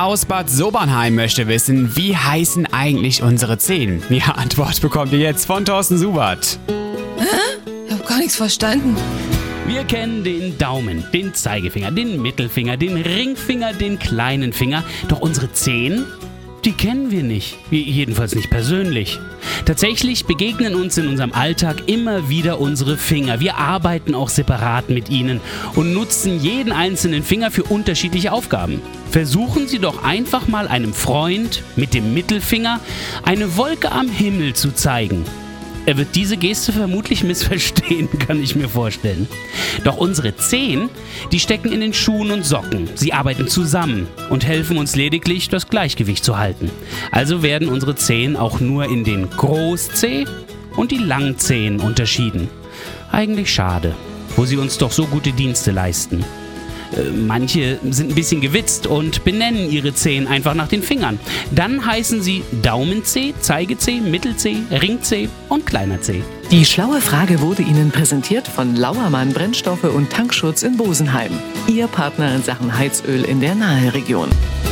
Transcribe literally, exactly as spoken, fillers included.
aus Bad Sobernheim möchte wissen, wie heißen eigentlich unsere Zehen? Die Antwort bekommt ihr jetzt von Thorsten Subert. Hä? Ich hab gar nichts verstanden. Wir kennen den Daumen, den Zeigefinger, den Mittelfinger, den Ringfinger, den kleinen Finger. Doch unsere Zehen, die kennen wir nicht. Jedenfalls nicht persönlich. Tatsächlich begegnen uns in unserem Alltag immer wieder unsere Finger. Wir arbeiten auch separat mit ihnen und nutzen jeden einzelnen Finger für unterschiedliche Aufgaben. Versuchen Sie doch einfach mal einem Freund mit dem Mittelfinger eine Wolke am Himmel zu zeigen. Er wird diese Geste vermutlich missverstehen, kann ich mir vorstellen. Doch unsere Zehen, die stecken in den Schuhen und Socken. Sie arbeiten zusammen und helfen uns lediglich, das Gleichgewicht zu halten. Also werden unsere Zehen auch nur in den Großzeh und die Langzehen unterschieden. Eigentlich schade, wo sie uns doch so gute Dienste leisten. Manche sind ein bisschen gewitzt und benennen ihre Zehen einfach nach den Fingern. Dann heißen sie Daumenzeh, Zeigezeh, Mittelzeh, Ringzeh und kleiner Zeh. Die schlaue Frage wurde Ihnen präsentiert von Lauermann Brennstoffe und Tankschutz in Bosenheim. Ihr Partner in Sachen Heizöl in der Naheregion.